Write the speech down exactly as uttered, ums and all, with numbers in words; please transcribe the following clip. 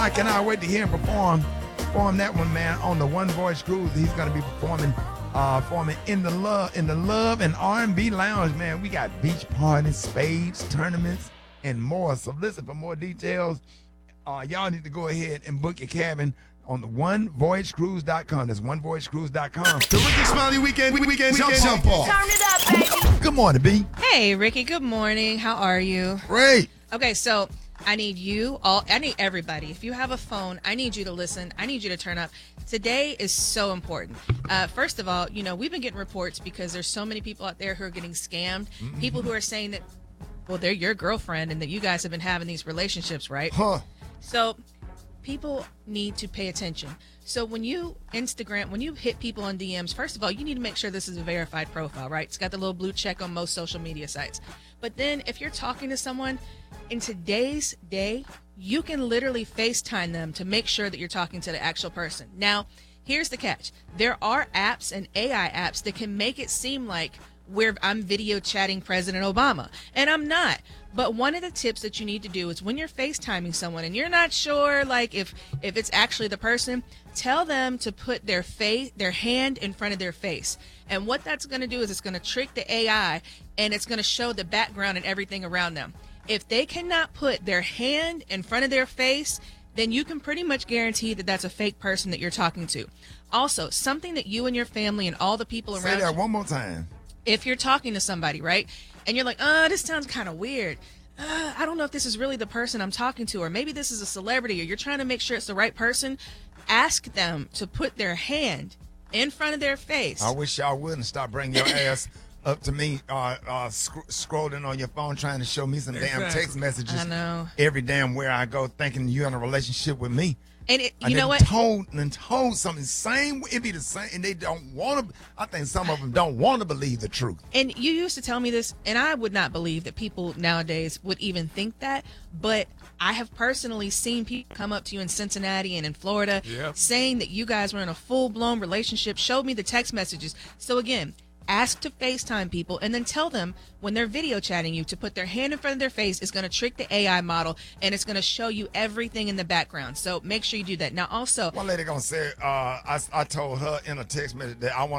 I cannot wait to hear him perform, perform that one, man, on the One Voice Cruise. He's going to be performing, uh, performing in the love, in the Love and R and B Lounge, man. We got beach parties, spades, tournaments, and more. So listen for more details. Uh, y'all need to go ahead and book your cabin on the one voyage cruise dot com. That's one voyage cruise dot com. The Ricky Smiley Weekend, weekend, jump, jump off. Turn it up, baby. Good morning, B. Hey, Ricky. Good morning. How are you? Great. Okay, so I need you all, I need everybody. If you have a phone, I need you to listen. I need you to turn up. Today is so important. Uh, first of all, you know, we've been getting reports because there's so many people out there who are getting scammed. Mm-hmm. People who are saying that, well, they're your girlfriend and that you guys have been having these relationships, right? Huh. So people need to pay attention. So when you Instagram, when you hit people on D Ms, first of all, you need to make sure this is a verified profile, right? It's got the little blue check on most social media sites. But then if you're talking to someone in today's day, you can literally FaceTime them to make sure that you're talking to the actual person. Now, here's the catch. There are apps and A I apps that can make it seem like where I'm video chatting President Obama, and I'm not. But one of the tips that you need to do is when you're FaceTiming someone and you're not sure like if if it's actually the person, tell them to put their face their hand in front of their face. And what that's going to do is it's going to trick the A I and it's going to show the background and everything around them. If they cannot put their hand in front of their face, then you can pretty much guarantee that that's a fake person that you're talking to. Also, something that you and your family and all the people Say around that you, one more time. if you're talking to somebody, right, and you're like, uh, this sounds kind of weird. Uh, I don't know if this is really the person I'm talking to, or maybe this is a celebrity, or you're trying to make sure it's the right person. Ask them to put their hand in front of their face. I wish y'all wouldn't stop bringing your ass up to me, uh, uh, sc- scrolling on your phone, trying to show me some damn Exactly. text messages. I know. Every damn where I go, thinking you're in a relationship with me. And it, I you know done what? Told and told something same. It be the same, and they don't want to. I think some of them don't want to believe the truth. And you used to tell me this, and I would not believe that people nowadays would even think that. But I have personally seen people come up to you in Cincinnati and in Florida Yep. saying that you guys were in a full-blown relationship, showed me the text messages. So again, ask to FaceTime people and then tell them when they're video chatting you to put their hand in front of their face. Is going to trick the A I model, and it's going to show you everything in the background. So make sure you do that. Now also, One lady gonna say, uh, I, I told her in a text message that I want